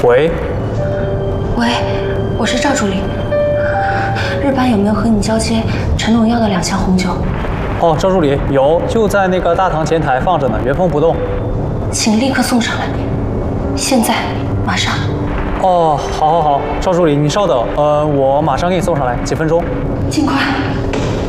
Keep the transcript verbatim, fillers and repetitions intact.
喂， 喂，我是赵助理。日班有没有和你交接陈总要的两箱红酒？ 哦，赵助理有，就在那个大堂前台放着呢，原封不动。 请立刻送上来，现在，马上。 哦，好，好，好，赵助理，你稍等，呃，我马上给你送上来，几分钟。 尽快。